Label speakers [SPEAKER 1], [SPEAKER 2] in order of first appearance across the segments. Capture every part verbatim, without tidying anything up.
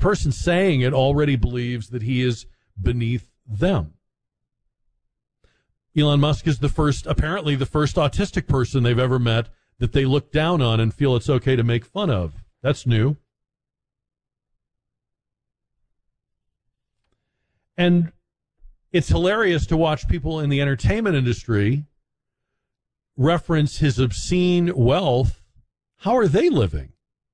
[SPEAKER 1] person saying it already believes that he is beneath them. Elon Musk is the first, apparently the first autistic person they've ever met that they look down on and feel it's okay to make fun of. That's new. And it's hilarious to watch people in the entertainment industry reference his obscene wealth. How are they living?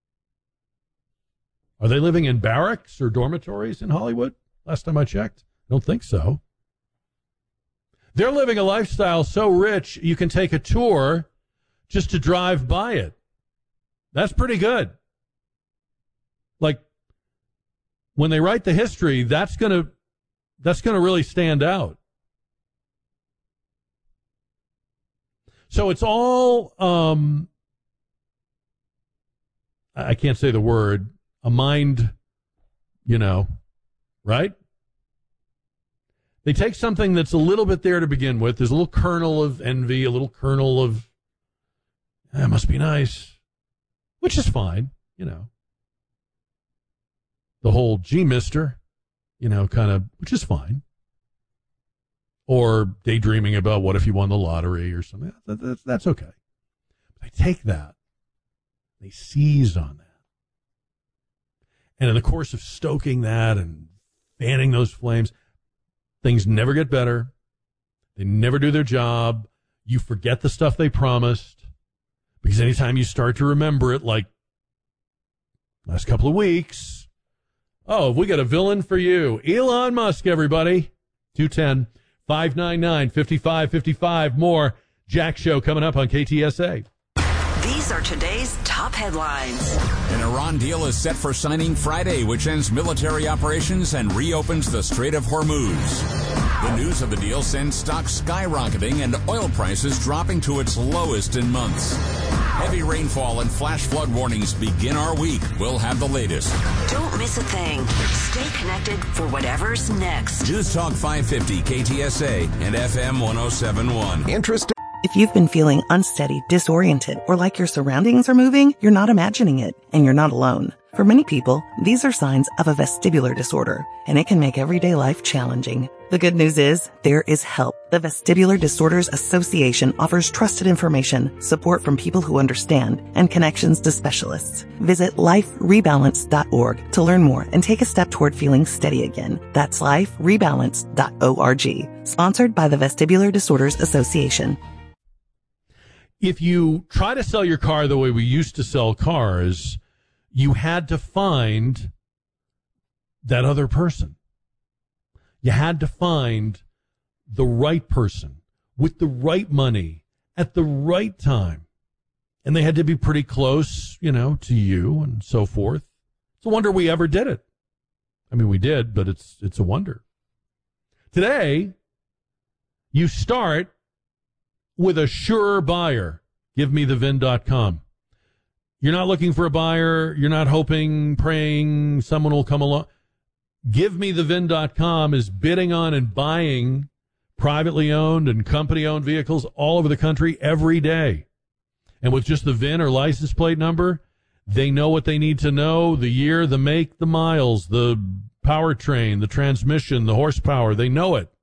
[SPEAKER 1] Are they living in barracks or dormitories in Hollywood? Last time I checked, I don't think so. They're living a lifestyle so rich you can take a tour just to drive by it. That's pretty good. Like, when they write the history, that's going to that's going to really stand out. So it's all, um, I can't say the word, a mind, you know, right? They take something that's a little bit there to begin with. There's a little kernel of envy, a little kernel of, that must be nice, which is fine, you know. The whole, gee, mister, you know, kind of, which is fine. Or daydreaming about what if you won the lottery or something. That, that, that's okay. They take that. They seize on that. And in the course of stoking that and fanning those flames, things never get better. They never do their job. You forget the stuff they promised. Because anytime you start to remember it, like last couple of weeks, oh, we got a villain for you. Elon Musk, everybody. two one zero, five nine nine, five five five five. More Jack Show coming up on K T S A.
[SPEAKER 2] These are today's top headlines.
[SPEAKER 3] An Iran deal is set for signing Friday, which ends military operations and reopens the Strait of Hormuz. The news of the deal sends stocks skyrocketing and oil prices dropping to its lowest in months. Heavy rainfall and flash flood warnings begin our week. We'll have the latest.
[SPEAKER 2] Don't miss a thing. Stay connected for whatever's next.
[SPEAKER 3] News Talk five fifty, K T S A and F M one oh seven point one.
[SPEAKER 4] Interest.
[SPEAKER 5] If you've been feeling unsteady, disoriented, or like your surroundings are moving, you're not imagining it, and you're not alone. For many people, these are signs of a vestibular disorder, and it can make everyday life challenging. The good news is, there is help. The Vestibular Disorders Association offers trusted information, support from people who understand, and connections to specialists. Visit life rebalance dot org to learn more and take a step toward feeling steady again. That's life rebalance dot org. Sponsored by the Vestibular Disorders Association.
[SPEAKER 1] If you try to sell your car the way we used to sell cars, you had to find that other person. You had to find the right person with the right money at the right time. And they had to be pretty close, you know, to you and so forth. It's a wonder we ever did it. I mean, we did, but it's it's a wonder. Today, you start with a sure buyer. give me the V I N dot com. You're not looking for a buyer. You're not hoping, praying someone will come along. give me the V I N dot com is bidding on and buying privately owned and company-owned vehicles all over the country every day. And with just the V I N or license plate number, they know what they need to know, the year, the make, the miles, the powertrain, the transmission, the horsepower. They know it.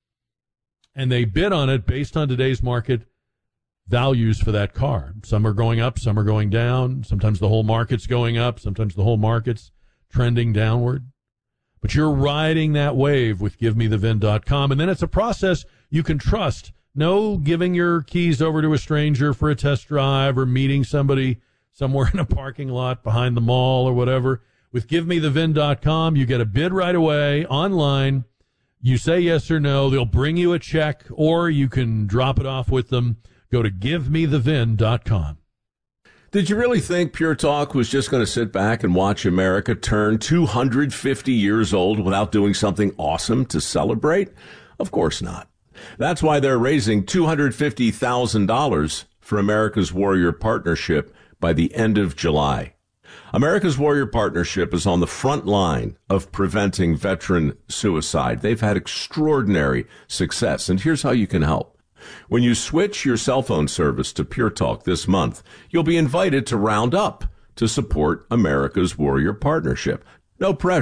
[SPEAKER 1] And they bid on it based on today's market values for that car. Some are going up, some are going down. Sometimes the whole market's going up. Sometimes the whole market's trending downward. But you're riding that wave with give me the V I N dot com. And then it's a process you can trust. No giving your keys over to a stranger for a test drive or meeting somebody somewhere in a parking lot behind the mall or whatever. With give me the V I N dot com, you get a bid right away online. You say yes or no. They'll bring you a check, or you can drop it off with them. Go to give me the V I N dot com.
[SPEAKER 4] Did you really think Pure Talk was just going to sit back and watch America turn two hundred fifty years old without doing something awesome to celebrate? Of course not. That's why they're raising two hundred fifty thousand dollars for America's Warrior Partnership by the end of July. America's Warrior Partnership is on the front line of preventing veteran suicide. They've had extraordinary success, and here's how you can help. When you switch your cell phone service to Pure Talk this month, you'll be invited to round up to support America's Warrior Partnership. No pressure.